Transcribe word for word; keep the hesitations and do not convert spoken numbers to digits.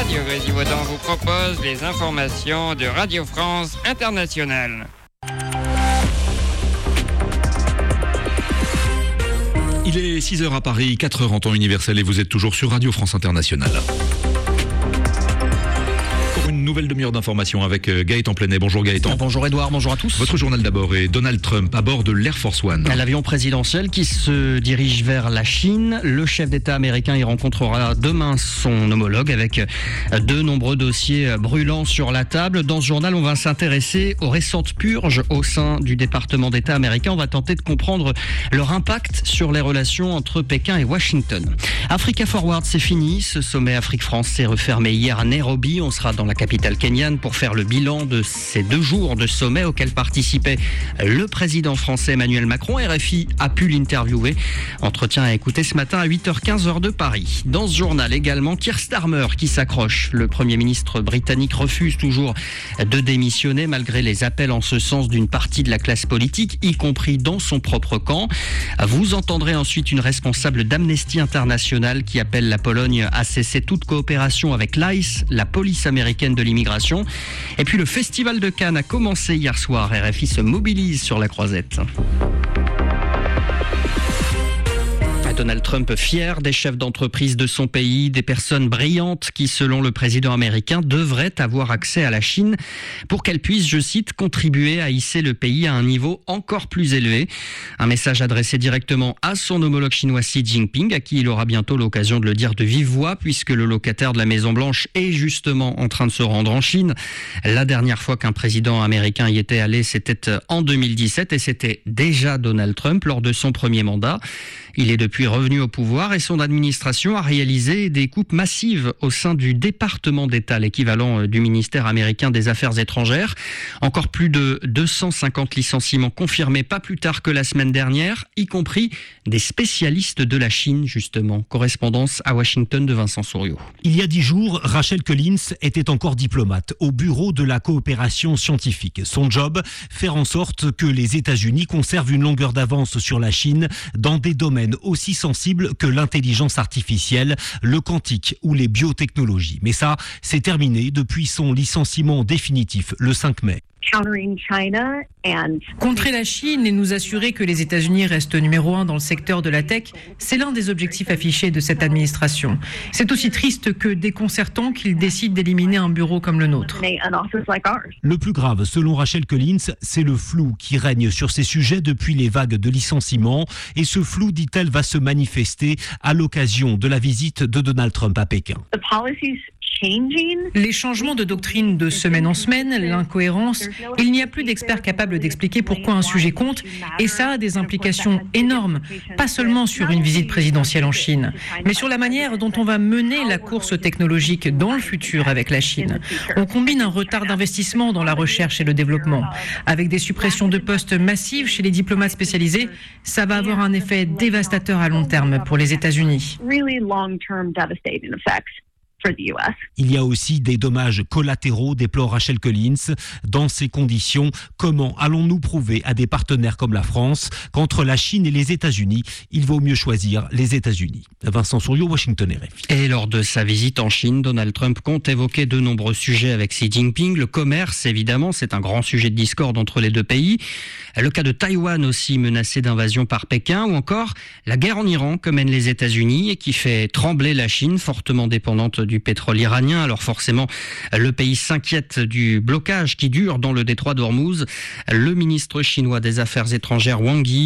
Radio Grésivaudan vous propose les informations de Radio France Internationale. Il est six heures à Paris, quatre heures en temps universel et vous êtes toujours sur Radio France Internationale. Pour une nouvelle demi-heure d'information avec Gaëtan Plenet. Bonjour Gaëtan. Bonjour Edouard, bonjour à tous. Votre journal d'abord est Donald Trump à bord de l'Air Force One. L'avion présidentiel qui se dirige vers la Chine. Le chef d'État américain y rencontrera demain son homologue avec de nombreux dossiers brûlants sur la table. Dans ce journal, on va s'intéresser aux récentes purges au sein du département d'État américain. On va tenter de comprendre leur impact sur les relations entre Pékin et Washington. Africa Forward, c'est fini. Ce sommet Afrique-France s'est refermé hier à Nairobi. On sera dans la capitale kenyane pour faire le bilan de ces deux jours de sommet auxquels participait le président français Emmanuel Macron. R F I a pu l'interviewer. Entretien à écouter ce matin à huit heures quinze heure de Paris. Dans ce journal également, Keir Starmer qui s'accroche. Le Premier ministre britannique refuse toujours de démissionner malgré les appels en ce sens d'une partie de la classe politique, y compris dans son propre camp. Vous entendrez ensuite une responsable d'Amnesty International qui appelle la Pologne à cesser toute coopération avec l'I C E, la police américaine de l'immigration. Et puis le Festival de Cannes a commencé hier soir. R F I se mobilise sur la croisette. Donald Trump fier des chefs d'entreprise de son pays, des personnes brillantes qui, selon le président américain, devraient avoir accès à la Chine pour qu'elle puisse, je cite, contribuer à hisser le pays à un niveau encore plus élevé. Un message adressé directement à son homologue chinois Xi Jinping, à qui il aura bientôt l'occasion de le dire de vive voix, puisque le locataire de la Maison-Blanche est justement en train de se rendre en Chine. La dernière fois qu'un président américain y était allé, c'était en deux mille dix-sept et c'était déjà Donald Trump lors de son premier mandat. Il est depuis revenu au pouvoir et son administration a réalisé des coupes massives au sein du département d'État, l'équivalent du ministère américain des Affaires étrangères. Encore plus de deux cent cinquante licenciements confirmés pas plus tard que la semaine dernière, y compris des spécialistes de la Chine, justement. Correspondance à Washington de Vincent Souriau. Il y a dix jours, Rachel Collins était encore diplomate au bureau de la coopération scientifique. Son job, faire en sorte que les États-Unis conservent une longueur d'avance sur la Chine dans des domaines aussi sensibles que l'intelligence artificielle, le quantique ou les biotechnologies. Mais ça, c'est terminé depuis son licenciement définitif le cinq mai. Contrer la Chine et nous assurer que les États-Unis restent numéro un dans le secteur de la tech, c'est l'un des objectifs affichés de cette administration. C'est aussi triste que déconcertant qu'ils décident d'éliminer un bureau comme le nôtre. Le plus grave, selon Rachel Collins, c'est le flou qui règne sur ces sujets depuis les vagues de licenciements. Et ce flou, dit-elle, va se manifester à l'occasion de la visite de Donald Trump à Pékin. Les changements de doctrine de semaine en semaine, l'incohérence, il n'y a plus d'experts capables d'expliquer pourquoi un sujet compte et ça a des implications énormes, pas seulement sur une visite présidentielle en Chine, mais sur la manière dont on va mener la course technologique dans le futur avec la Chine. On combine un retard d'investissement dans la recherche et le développement. Avec des suppressions de postes massives chez les diplomates spécialisés, ça va avoir un effet dévastateur à long terme pour les États-Unis. Il y a aussi des dommages collatéraux, déplore Rachel Collins. Dans ces conditions, comment allons-nous prouver à des partenaires comme la France qu'entre la Chine et les États-Unis, il vaut mieux choisir les États-Unis? Vincent Souriau, Washington R F I. Et lors de sa visite en Chine, Donald Trump compte évoquer de nombreux sujets avec Xi Jinping. Le commerce, évidemment, c'est un grand sujet de discorde entre les deux pays. Le cas de Taïwan aussi menacé d'invasion par Pékin, ou encore la guerre en Iran que mènent les États-Unis et qui fait trembler la Chine, fortement dépendante du pétrole iranien. Alors forcément, le pays s'inquiète du blocage qui dure dans le détroit d'Ormuz. Le ministre chinois des Affaires étrangères Wang Yi